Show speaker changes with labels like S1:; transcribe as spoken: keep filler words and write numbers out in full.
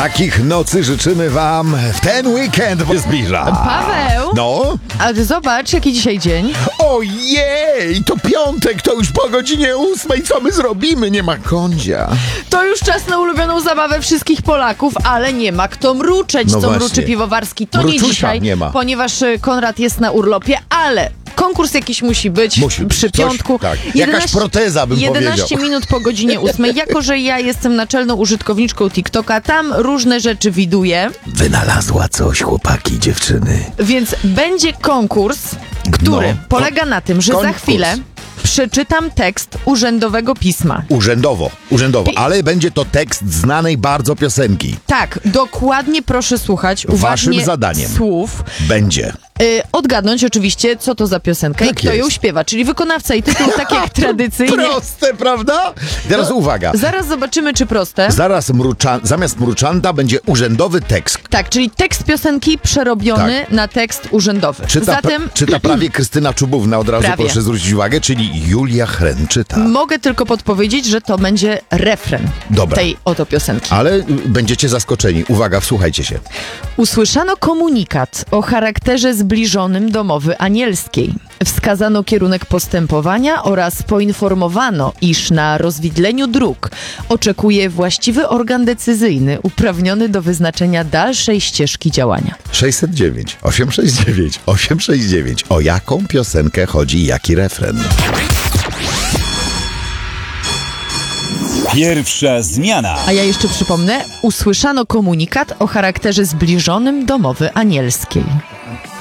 S1: Takich nocy życzymy wam w ten weekend, bo się zbliża.
S2: Paweł?
S1: No?
S2: A ty zobacz, jaki dzisiaj dzień.
S1: Ojej, to piątek, to już po godzinie ósmej. Co my zrobimy? Nie ma kądzia.
S2: To już czas na ulubioną zabawę wszystkich Polaków, ale nie ma kto mruczeć,
S1: No
S2: co
S1: właśnie.
S2: mruczy piwowarski. To
S1: Mruczusia
S2: nie dzisiaj,
S1: nie ma.
S2: ponieważ y, Konrad jest na urlopie, ale konkurs jakiś musi być
S1: Musi być.
S2: przy
S1: Coś,
S2: piątku.
S1: tak. Jakaś proteza, bym
S2: jedenaście
S1: powiedział.
S2: minut po godzinie ósmej. Jako że ja jestem naczelną użytkowniczką TikToka, tam różne rzeczy widuję,
S1: Wynalazła coś, chłopaki, dziewczyny.
S2: więc będzie konkurs, który
S1: No.
S2: polega na tym, że
S1: Konkurs.
S2: za chwilę przeczytam tekst urzędowego pisma.
S1: Urzędowo, urzędowo,
S2: Pi-
S1: ale będzie to tekst znanej bardzo piosenki.
S2: Tak, dokładnie proszę słuchać
S1: Waszym
S2: uważnie
S1: zadaniem.
S2: słów.
S1: Będzie.
S2: Y, odgadnąć oczywiście, co to za piosenka
S1: Tak
S2: i kto
S1: jest.
S2: ją śpiewa, czyli wykonawca i tytuł, tak jak tradycyjnie.
S1: Proste, prawda? Teraz
S2: No,
S1: uwaga.
S2: Zaraz zobaczymy, czy proste.
S1: Zaraz mrucza, zamiast mruczanda będzie urzędowy tekst.
S2: Tak, czyli tekst piosenki przerobiony na tekst urzędowy.
S1: Czyta,
S2: Zatem
S1: pra, czyta prawie Krystyna Czubówna, od razu
S2: Prawie.
S1: proszę zwrócić uwagę, czyli Julia Chren czyta.
S2: mogę tylko podpowiedzieć, że to będzie refren
S1: Dobra.
S2: tej oto piosenki.
S1: Ale y, będziecie zaskoczeni. Uwaga, wsłuchajcie się.
S2: Usłyszano komunikat o charakterze zbliżonym do mowy anielskiej. Wskazano kierunek postępowania oraz poinformowano, iż na rozwidleniu dróg oczekuje właściwy organ decyzyjny uprawniony do wyznaczenia dalszej ścieżki działania.
S1: sześćset dziewięć, osiemset sześćdziesiąt dziewięć, osiemset sześćdziesiąt dziewięć. O jaką piosenkę chodzi i jaki refren?
S3: Pierwsza zmiana.
S2: A ja jeszcze przypomnę, usłyszano komunikat o charakterze zbliżonym do mowy anielskiej.